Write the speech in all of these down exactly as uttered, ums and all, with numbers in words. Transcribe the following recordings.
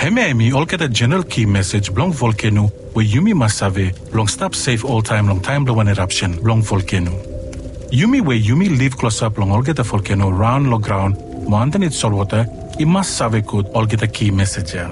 Heme emi all get a general key message blong volcano where Yumi must save long stop safe all time long time blow one eruption blong volcano. Yumi where Yumi live close up long all get a volcano round lo ground mo underneath salt water it must save good all get a key message here.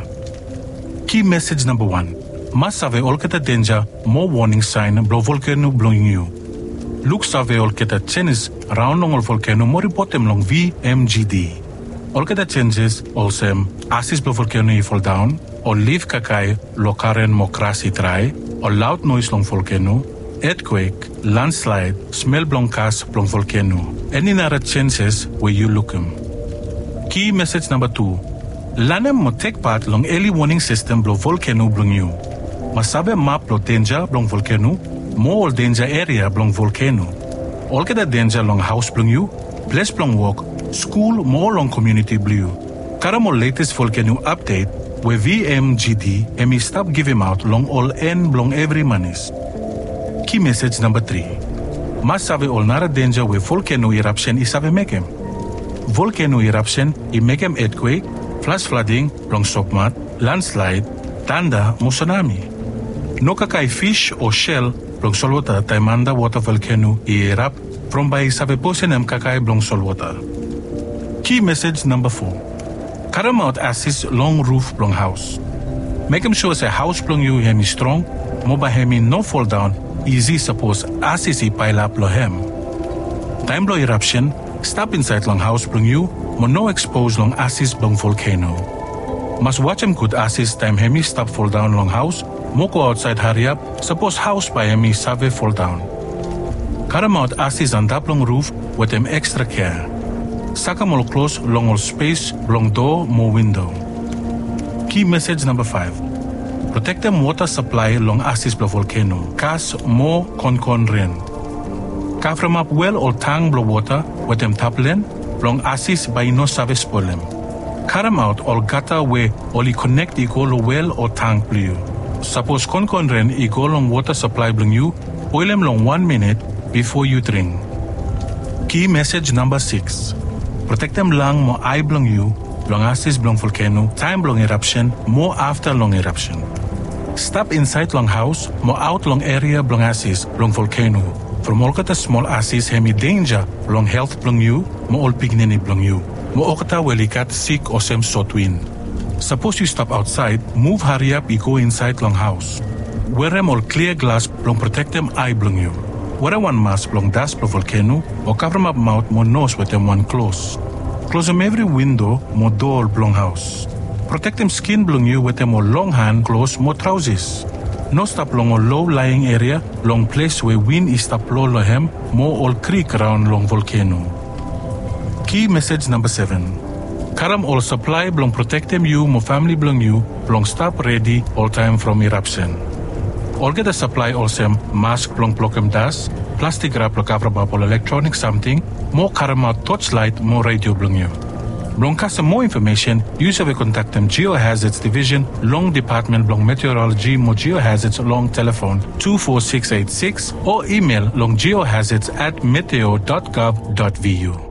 Key message number one. Must save all get a danger more warning sign blow volcano blowing you. Look save all get a changes round long all volcano more bottom long V M G D. All get the changes also assist blow volcano fall down or leave kakai lokaren mo krasi try or loud noise long volcano, earthquake, landslide, smell blong cast blong volcano. Any other changes where you look them. Key message number two. Lanem mo take part long early warning system blow volcano blong you. Masabe map blow danger blong volcano, more danger area blong volcano. All get the danger long house blong you, place blong walk, school more long community blue. Karamo latest volcano update where V M G D and me stop giving out long all end long every manis. Key message number three. Must save all nara danger where volcano eruption is save make him. Volcano eruption i make him earthquake, flash flooding, long sopmat, landslide, tanda, mo tsunami. No kakai fish or shell long solwater taimanda water volcano i erupt from by save posenem kakai blong solwater. Key message number four. Karam out assist long roof blong house. Make him sure say house blong you hemi strong, moba hemi no fall down, easy suppose assist i pile up lo hem. Time blow eruption, stop inside long house blong you, mo no expose long assist blong volcano. Must watch him good assist time hemi stop fall down long house, mo go outside hurry up, suppose house by hemi save fall down. Karam out assist on that long roof with them extra care. Saka mo close long all space, long door, more window. Key message number five. Protect them water supply long assist blow volcano. Kas more con con rain. Kafram up well or tang blow water with them taplen, long assist by no service problem. Karam out all gata where only connect equal well or tank blue. Suppose con con rain equal long water supply blong you, boil them long one minute before you drink. Key message number six. Protect them long mo eye blong you, long assist blong volcano, time blong eruption, more after long eruption. Stop inside long house, mo out long area blong assist blong volcano. From all kata small assist hemi danger blong health blong you, mo all pignini blong you. Mo okata welikat sick or sem sotwin. Suppose you stop outside, move hurry up, you go inside long house. Wear them all clear glass blong protect them eye blong you. Wear one mask blong dust blong volcano or cover them up mouth mo nose with them one close. Close them every window mo door blong house. Protect them skin blong you with them more long hand close mo trousers. No stop long or low lying area, long place where wind is stop low lo hem, more all creek around long volcano. Key message number seven. Karam all supply blong protect them you mo family blong you, blong stop ready all time from eruption. All get a supply also mask blong blokem dust, plastic wrap lo cover up all electronic something, more karam out torchlight, more radio blong you. Blong custom more information, use have a contact them Geohazards Division, Long Department Blong Meteorology mo Geohazards long telephone two four six eight six or email long geohazards at meteo dot gov dot v u.